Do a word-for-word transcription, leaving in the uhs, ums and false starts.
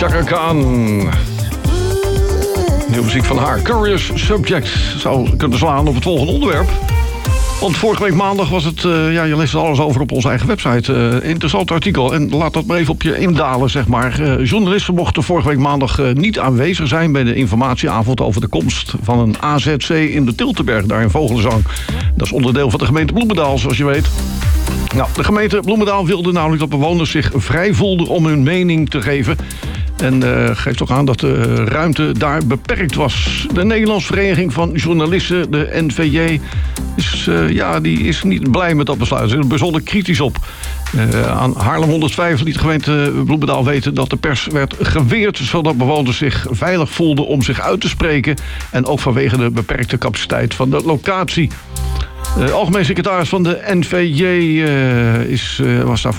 Chaka Khan. Nieuwe muziek van haar. Curious Subject. Zou kunnen slaan op het volgende onderwerp. Want vorige week maandag was het... Uh, ja, je leest er alles over op onze eigen website. Uh, interessant artikel. En laat dat maar even op je indalen, zeg maar. Uh, journalisten mochten vorige week maandag uh, niet aanwezig zijn... bij de informatieavond over de komst van een A Z C in de Tiltenberg, daar in Vogelenzang. Dat is onderdeel van de gemeente Bloemendaal, zoals je weet. Nou, de gemeente Bloemendaal wilde namelijk dat bewoners zich vrij voelden om hun mening te geven... En uh, geeft ook aan dat de ruimte daar beperkt was. De Nederlandse Vereniging van Journalisten, de N V J... is, uh, ja, die is niet blij met dat besluit. Ze zijn er bijzonder kritisch op. Uh, aan Haarlem honderdvijf liet de gemeente Bloemendaal weten... dat de pers werd geweerd... zodat bewoners zich veilig voelden om zich uit te spreken... en ook vanwege de beperkte capaciteit van de locatie. De algemeen secretaris van de N V J uh, is, uh, was daarvoor...